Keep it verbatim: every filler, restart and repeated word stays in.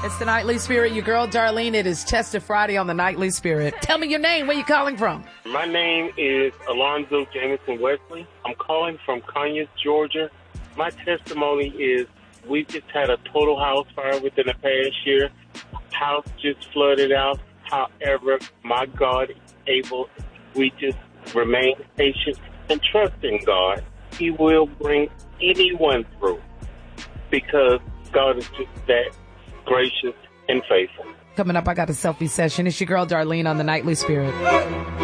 It's the Nightly Spirit. Your girl, Darlene. It is Chester Friday on the Nightly Spirit. Tell me your name. Where you calling from? My name is Alonzo Jameson Wesley. I'm calling from Conyers, Georgia. My testimony is we just had a total house fire within the past year. House just flooded out. However, my God is able. We just remain patient and trust in God. He will bring anyone through because God is just that gracious and faithful. Coming up, I got a selfie session. It's your girl, Darlene, on the Nightly Spirit.